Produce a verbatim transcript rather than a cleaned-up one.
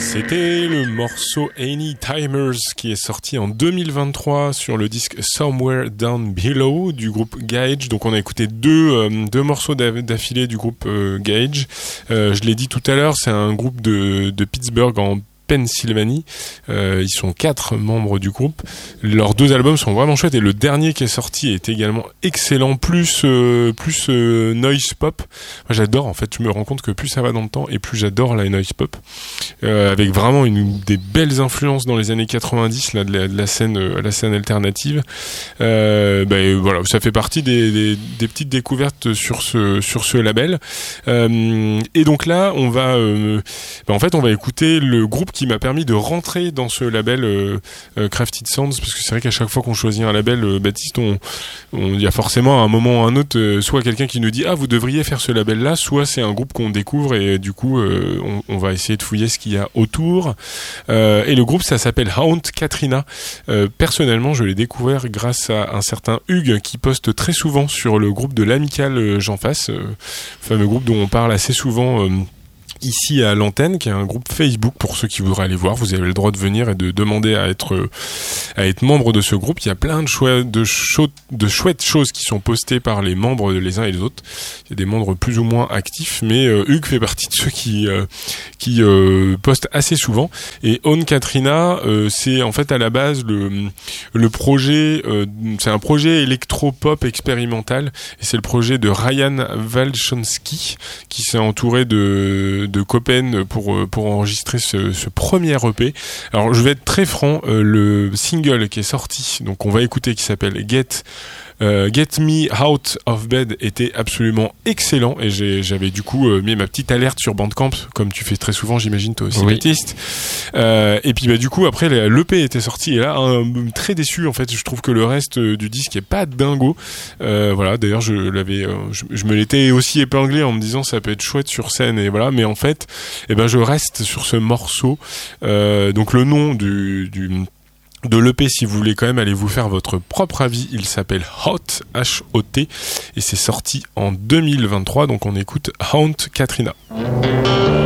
C'était le morceau Anytimers qui est sorti en deux mille vingt-trois sur le disque Somewhere Down Below du groupe Gage. Donc on a écouté deux, euh, deux morceaux d'affilée du groupe euh, Gage. Euh, je l'ai dit tout à l'heure, c'est un groupe de, de Pittsburgh en Pennsylvanie. Euh, ils sont quatre membres du groupe. Leurs deux albums sont vraiment chouettes et le dernier qui est sorti est également excellent, plus euh, plus euh, noise pop. Moi j'adore, en fait, je me rends compte que plus ça va dans le temps et plus j'adore la noise pop, euh, avec vraiment une des belles influences dans les années quatre-vingt-dix là de la, de la scène euh, la scène alternative. Euh, ben voilà, ça fait partie des, des, des petites découvertes sur ce sur ce label. Euh, et donc là on va euh, ben en fait on va écouter le groupe qui m'a permis de rentrer dans ce label euh, euh, Crafted Sounds, parce que c'est vrai qu'à chaque fois qu'on choisit un label, euh, Baptiste, on il y a forcément à un moment ou à un autre euh, soit quelqu'un qui nous dit ah vous devriez faire ce label là, soit c'est un groupe qu'on découvre et du coup euh, on, on va essayer de fouiller ce qu'il y a autour. Euh, et le groupe ça s'appelle Haunt Katrina. Euh, personnellement je l'ai découvert grâce à un certain Hugues qui poste très souvent sur le groupe de l'Amicale Jean Face, euh, fameux groupe dont on parle assez souvent euh, ici à l'antenne, qui est un groupe Facebook pour ceux qui voudraient aller voir. Vous avez le droit de venir et de demander à être à être membre de ce groupe. Il y a plein de chouettes de, chou- de chouettes choses qui sont postées par les membres les uns et les autres. Il y a des membres plus ou moins actifs, mais euh, Hugues fait partie de ceux qui euh, qui euh, postent assez souvent. Et On Katrina, euh, c'est en fait à la base le le projet, euh, c'est un projet électro-pop expérimental et c'est le projet de Ryan Walczynski qui s'est entouré de de Copen pour pour enregistrer ce, ce premier E P. Alors je vais être très franc, euh, le single qui est sorti, donc on va écouter, qui s'appelle Get Euh, Get Me Out of Bed était absolument excellent et j'ai, j'avais du coup euh, mis ma petite alerte sur Bandcamp, comme tu fais très souvent, j'imagine toi aussi, oui. Baptiste. Euh, et puis bah du coup après l'E P était sorti et là un, très déçu en fait. Je trouve que le reste du disque est pas dingo. Euh, voilà, d'ailleurs je l'avais, euh, je, je me l'étais aussi épinglé en me disant ça peut être chouette sur scène et voilà, mais en fait, eh ben je reste sur ce morceau. Euh, donc le nom du, du de l'E P, si vous voulez quand même aller vous faire votre propre avis, il s'appelle Hot, H O T, et c'est sorti en deux mille vingt-trois, donc on écoute Haunt Katrina.